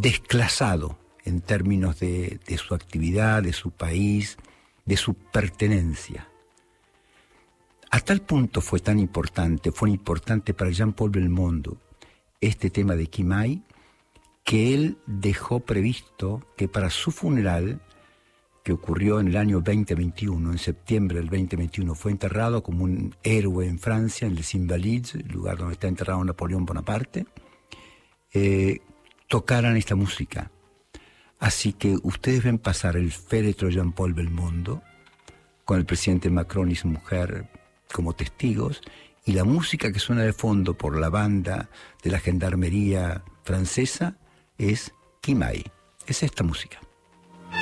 desclasado en términos de su actividad, de su país, de su pertenencia. A tal punto fue importante para Jean-Paul Belmondo este tema de Kimai, que él dejó previsto que para su funeral, que ocurrió en el año 2021, en septiembre del 2021, fue enterrado como un héroe en Francia, en Les Invalides, el lugar donde está enterrado Napoleón Bonaparte, tocaran esta música. Así que ustedes ven pasar el féretro Jean-Paul Belmondo, con el presidente Macron y su mujer como testigos, y la música que suena de fondo por la banda de la gendarmería francesa es Kimai. Es esta música.